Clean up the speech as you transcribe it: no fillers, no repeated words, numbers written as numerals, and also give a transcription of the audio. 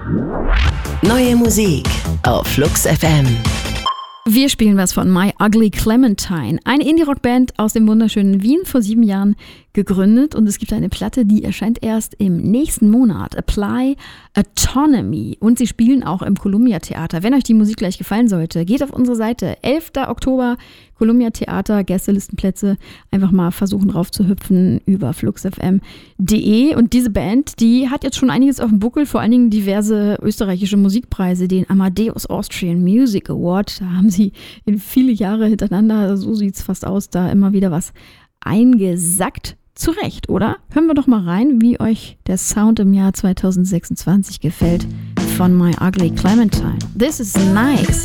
Neue Musik auf Flux FM. Wir spielen was von My Ugly Clementine, eine Indie-Rock-Band aus dem wunderschönen Wien, vor 7 Jahren gegründet, und es gibt eine Platte, die erscheint erst im nächsten Monat, Apply Autonomy, und sie spielen auch im Columbia Theater. Wenn euch die Musik gleich gefallen sollte, geht auf unsere Seite, 11. Oktober, Columbia Theater, Gästelistenplätze, einfach mal versuchen raufzuhüpfen über fluxfm.de. Und diese Band, die hat jetzt schon einiges auf dem Buckel, vor allen Dingen diverse österreichische Musikpreise, den Amadeus Austrian Music Award, da haben sie in viele Jahre hintereinander, so sieht es fast aus, da immer wieder was eingesackt. Zu Recht, oder? Hören wir doch mal rein, wie euch der Sound im Jahr 2026 gefällt von My Ugly Clementine. This is nice.